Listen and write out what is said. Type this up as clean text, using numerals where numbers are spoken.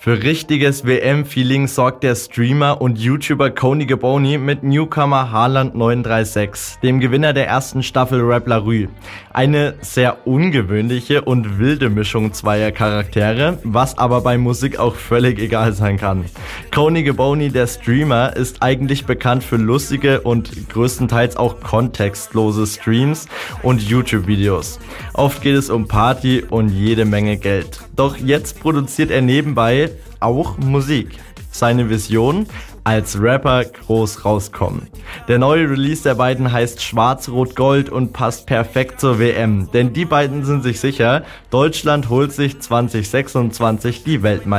Für richtiges WM-Feeling sorgt der Streamer und YouTuber Kony mit Newcomer Haaland936, dem Gewinner der ersten Staffel Rap La Rue. Eine sehr ungewöhnliche und wilde Mischung zweier Charaktere, was aber bei Musik auch völlig egal sein kann. Kony, der Streamer, ist eigentlich bekannt für lustige und größtenteils auch kontextlose Streams und YouTube-Videos. Oft geht es um Party und jede Menge Geld. Doch jetzt produziert er nebenbei auch Musik. Seine Vision: als Rapper groß rauskommen. Der neue Release der beiden heißt Schwarz-Rot-Gold und passt perfekt zur WM, denn die beiden sind sich sicher, Deutschland holt sich 2026 die Weltmeisterschaft.